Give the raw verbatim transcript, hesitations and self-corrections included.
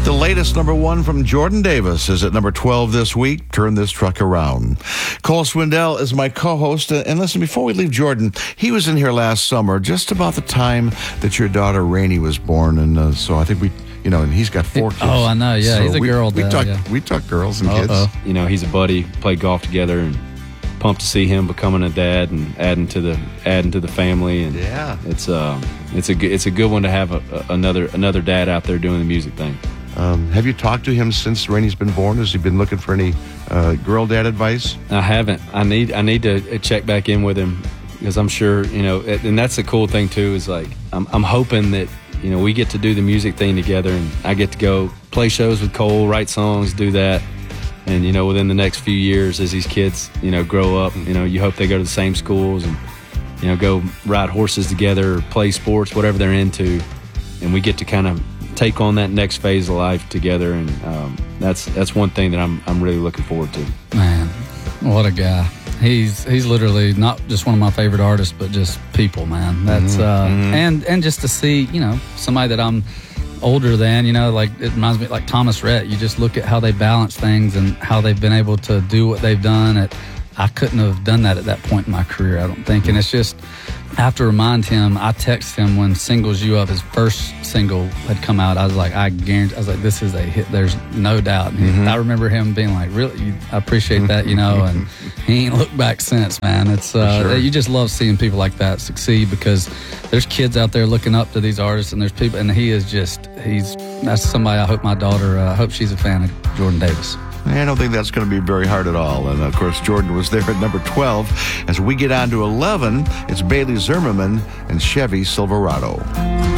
The latest number one from Jordan Davis is at number twelve this week. Turn This Truck Around. Cole Swindell is my co-host. And listen, before we leave Jordan, he was in here last summer, just about the time that your daughter Rainey was born. And uh, so I think we, you know, and he's got four kids. Oh, I know. Yeah, so he's a we, girl we dad. talk, yeah. we talk girls and Uh-oh. kids. You know, he's a buddy, played golf together, and pumped to see him becoming a dad and adding to the adding to the family. And Yeah. it's uh, it's a good it's a good one to have a, a, another another dad out there doing the music thing. Um, have you talked to him since Rainey's been born? Has he been looking for any uh, girl dad advice? I haven't. I need I need to check back in with him, because I'm sure, you know, and that's the cool thing too, is like I'm I'm hoping that, you know, we get to do the music thing together, and I get to go play shows with Cole, write songs, do that. And, you know, within the next few years, as these kids, you know, grow up, you know, you hope they go to the same schools and, you know, go ride horses together, or play sports, whatever they're into. And we get to kind of take on that next phase of life together. And um, that's that's one thing that I'm I'm really looking forward to. Man, what a guy. He's he's literally not just one of my favorite artists, but just people, man. That's Mm-hmm. uh, Mm-hmm. and and just to see, you know, somebody that I'm older than, you know, like it reminds me like Thomas Rhett. You just look at how they balance things and how they've been able to do what they've done. At I couldn't have done that at that point in my career, I don't think. And it's just, I have to remind him. I text him when Singles You Up, his first single, had come out. I was like, I guarantee, I was like, this is a hit. There's no doubt. And he, Mm-hmm. I remember him being like, really, you, I appreciate that, you know. And he ain't looked back since, man. It's uh, sure. you just love seeing people like that succeed, because there's kids out there looking up to these artists, and there's people, and he is just, he's that's somebody. I hope my daughter, uh, I hope she's a fan of Jordan Davis. I don't think that's going to be very hard at all. And, of course, Jordan was there at number twelve. As we get on to eleven, it's Bailey Zimmerman and Chevy Silverado.